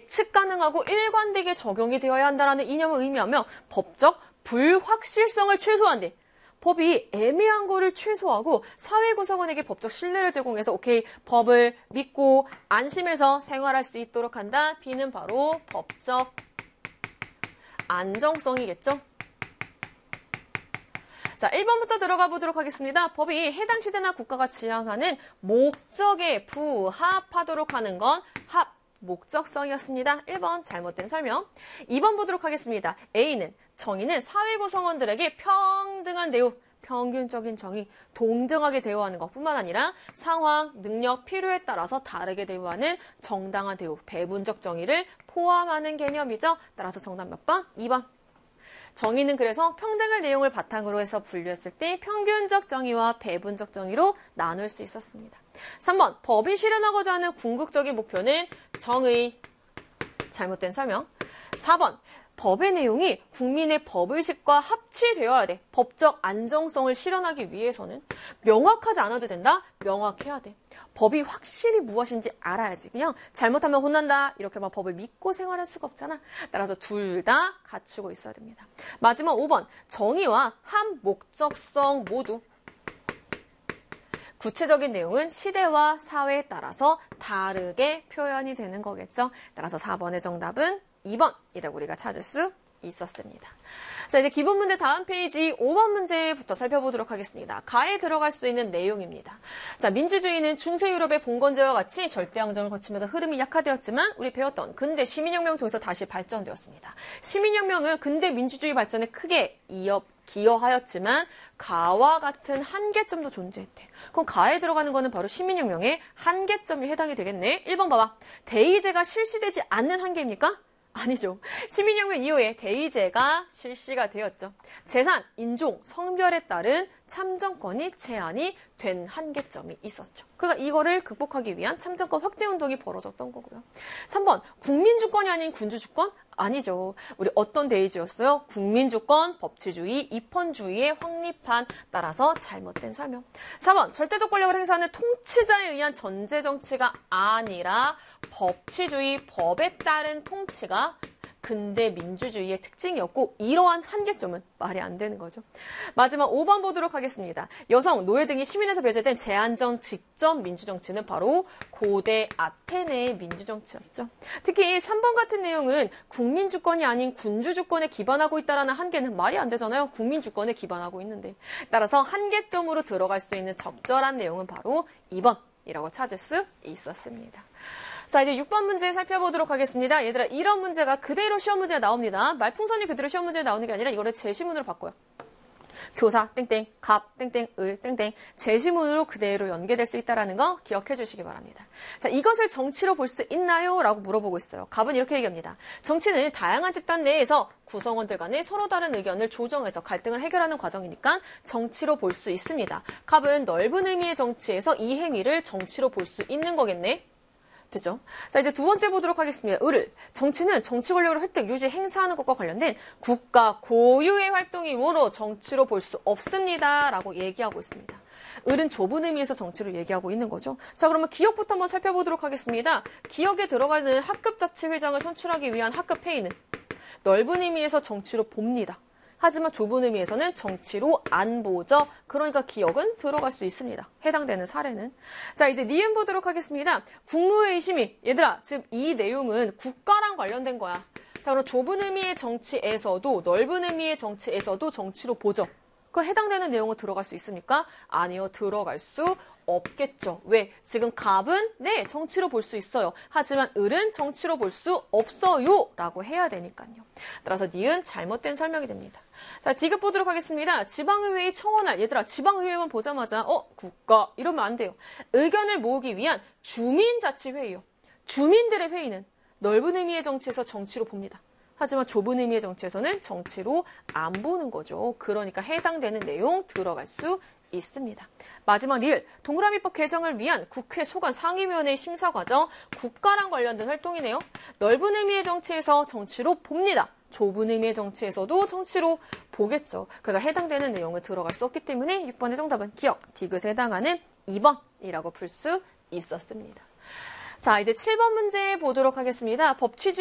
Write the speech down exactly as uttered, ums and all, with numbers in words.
예측 가능하고 일관되게 적용이 되어야 한다는 이념을 의미하며 법적 불확실성을 최소화한대. 법이 애매한 거를 최소화하고 사회 구성원에게 법적 신뢰를 제공해서 오케이 법을 믿고 안심해서 생활할 수 있도록 한다. B는 바로 법적 안정성이겠죠. 자, 일 번부터 들어가 보도록 하겠습니다. 법이 해당 시대나 국가가 지향하는 목적에 부합하도록 하는 건 합, 목적성이었습니다. 일 번 잘못된 설명. 이 번 보도록 하겠습니다. A는 정의는 사회 구성원들에게 평등한 대우, 평균적인 정의, 동등하게 대우하는 것뿐만 아니라 상황, 능력, 필요에 따라서 다르게 대우하는 정당한 대우, 배분적 정의를 포함하는 개념이죠. 따라서 정답 몇 번? 이 번. 정의는 그래서 평등의 내용을 바탕으로 해서 분류했을 때 평균적 정의와 배분적 정의로 나눌 수 있었습니다. 삼 번 법이 실현하고자 하는 궁극적인 목표는 정의. 잘못된 설명. 사 번 법의 내용이 국민의 법의식과 합치되어야 돼. 법적 안정성을 실현하기 위해서는 명확하지 않아도 된다? 명확해야 돼. 법이 확실히 무엇인지 알아야지. 그냥 잘못하면 혼난다. 이렇게만 법을 믿고 생활할 수가 없잖아. 따라서 둘 다 갖추고 있어야 됩니다. 마지막 오 번 정의와 합목적성 모두 구체적인 내용은 시대와 사회에 따라서 다르게 표현이 되는 거겠죠. 따라서 사 번의 정답은 이 번이라고 우리가 찾을 수 있었습니다. 자, 이제 기본 문제 다음 페이지 오 번 문제부터 살펴보도록 하겠습니다. 가에 들어갈 수 있는 내용입니다. 자, 민주주의는 중세 유럽의 봉건제와 같이 절대항쟁을 거치면서 흐름이 약화되었지만 우리 배웠던 근대 시민혁명을 통해서 다시 발전되었습니다. 시민혁명은 근대 민주주의 발전에 크게 이어 기여하였지만 가와 같은 한계점도 존재했대. 그럼 가에 들어가는 거는 바로 시민혁명의 한계점이 해당이 되겠네. 일 번 봐봐. 대의제가 실시되지 않는 한계입니까? 아니죠. 시민혁명 이후에 대의제가 실시가 되었죠. 재산, 인종, 성별에 따른 참정권이 제한이 된 한계점이 있었죠. 그러니까 이거를 극복하기 위한 참정권 확대 운동이 벌어졌던 거고요. 삼 번 국민주권이 아닌 군주주권? 아니죠. 우리 어떤 대의제였어요? 국민주권, 법치주의, 입헌주의의 확립한 따라서 잘못된 설명. 사 번 절대적 권력을 행사하는 통치자에 의한 전제정치가 아니라 법치주의, 법에 따른 통치가 근대 민주주의의 특징이었고 이러한 한계점은 말이 안 되는 거죠. 마지막 오 번 보도록 하겠습니다. 여성, 노예 등이 시민에서 배제된 제한적 직접 민주정치는 바로 고대 아테네의 민주정치였죠. 특히 삼 번 같은 내용은 국민주권이 아닌 군주주권에 기반하고 있다는 한계는 말이 안 되잖아요. 국민주권에 기반하고 있는데. 따라서 한계점으로 들어갈 수 있는 적절한 내용은 바로 이 번이라고 찾을 수 있었습니다. 자, 이제 육 번 문제 살펴보도록 하겠습니다. 얘들아, 이런 문제가 그대로 시험 문제에 나옵니다. 말풍선이 그대로 시험 문제에 나오는 게 아니라 이거를 제시문으로 바꿔요. 교사, 땡땡, 갑, 땡땡, 을, 땡땡, 제시문으로 그대로 연계될 수 있다는 거 기억해 주시기 바랍니다. 자, 이것을 정치로 볼 수 있나요? 라고 물어보고 있어요. 갑은 이렇게 얘기합니다. 정치는 다양한 집단 내에서 구성원들 간에 서로 다른 의견을 조정해서 갈등을 해결하는 과정이니까 정치로 볼 수 있습니다. 갑은 넓은 의미의 정치에서 이 행위를 정치로 볼 수 있는 거겠네. 되죠? 자, 이제 두 번째 보도록 하겠습니다. 을을. 정치는 정치 권력을 획득, 유지, 행사하는 것과 관련된 국가 고유의 활동이므로 정치로 볼 수 없습니다. 라고 얘기하고 있습니다. 을은 좁은 의미에서 정치로 얘기하고 있는 거죠. 자, 그러면 기역부터 한번 살펴보도록 하겠습니다. 기역에 들어가는 학급자치회장을 선출하기 위한 학급회의는 넓은 의미에서 정치로 봅니다. 하지만 좁은 의미에서는 정치로 안 보죠. 그러니까 기역은 들어갈 수 있습니다. 해당되는 사례는. 자, 이제 니은 보도록 하겠습니다. 국무회의 심의. 얘들아, 지금 이 내용은 국가랑 관련된 거야. 자, 그럼 좁은 의미의 정치에서도 넓은 의미의 정치에서도 정치로 보죠. 그 해당되는 내용은 들어갈 수 있습니까? 아니요, 들어갈 수 없겠죠. 왜? 지금 갑은 네, 정치로 볼 수 있어요. 하지만 을은 정치로 볼 수 없어요. 라고 해야 되니까요. 따라서 니은 잘못된 설명이 됩니다. 자, 디귿 보도록 하겠습니다. 지방의회의 청원할. 얘들아, 지방의회만 보자마자 어? 국가. 이러면 안 돼요. 의견을 모으기 위한 주민자치회의요. 주민들의 회의는 넓은 의미의 정치에서 정치로 봅니다. 하지만 좁은 의미의 정치에서는 정치로 안 보는 거죠. 그러니까 해당되는 내용 들어갈 수 있습니다. 마지막 리을. 동그라미법 개정을 위한 국회 소관 상임위원회의 심사 과정. 국가랑 관련된 활동이네요. 넓은 의미의 정치에서 정치로 봅니다. 좁은 의미의 정치에서도 정치로 보겠죠. 그러니까 해당되는 내용을 들어갈 수 없기 때문에 육 번의 정답은 기역, 디귿에 해당하는 이 번이라고 풀 수 있었습니다. 자, 이제 칠 번 문제 보도록 하겠습니다. 법치주